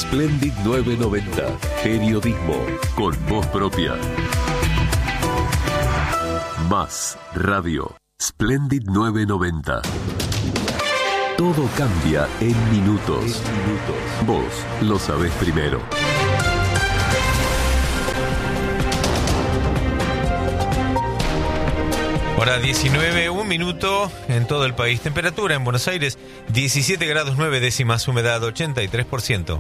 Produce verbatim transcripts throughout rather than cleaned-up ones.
Splendid novecientos noventa. Periodismo con voz propia. Más radio. Splendid novecientos noventa. Todo cambia en minutos. En minutos. Vos lo sabés primero. Hora diecinueve, un minuto en todo el país. Temperatura en Buenos Aires, diecisiete grados nueve décimas, humedad ochenta y tres por ciento.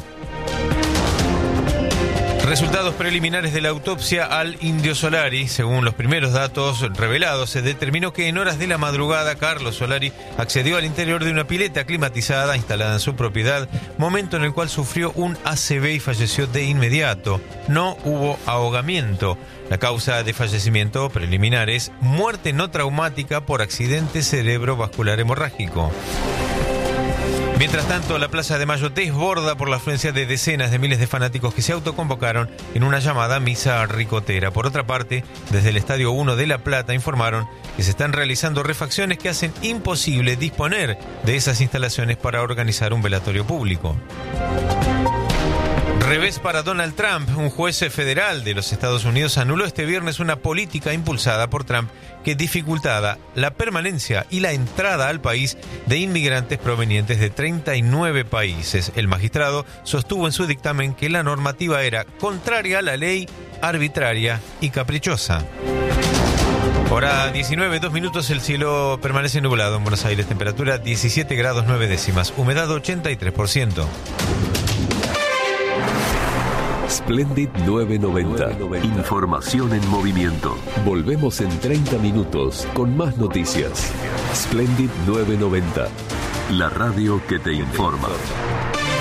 Resultados preliminares de la autopsia al Indio Solari. Según los primeros datos revelados, se determinó que en horas de la madrugada Carlos Solari accedió al interior de una pileta climatizada instalada en su propiedad, momento en el cual sufrió un A C V y falleció de inmediato. No hubo ahogamiento. La causa de fallecimiento preliminar es muerte no traumática por accidente cerebrovascular hemorrágico. Mientras tanto, la Plaza de Mayo desborda por la afluencia de decenas de miles de fanáticos que se autoconvocaron en una llamada misa ricotera. Por otra parte, desde el Estadio uno de La Plata informaron que se están realizando refacciones que hacen imposible disponer de esas instalaciones para organizar un velatorio público. Revés para Donald Trump. Un juez federal de los Estados Unidos anuló este viernes una política impulsada por Trump que dificultaba la permanencia y la entrada al país de inmigrantes provenientes de treinta y nueve países. El magistrado sostuvo en su dictamen que la normativa era contraria a la ley, arbitraria y caprichosa. Hora diecinueve, dos minutos, el cielo permanece nublado en Buenos Aires. Temperatura diecisiete grados nueve décimas, humedad ochenta y tres por ciento. Splendid novecientos noventa. Información en movimiento. Volvemos en treinta minutos con más noticias. Splendid novecientos noventa. La radio que te informa.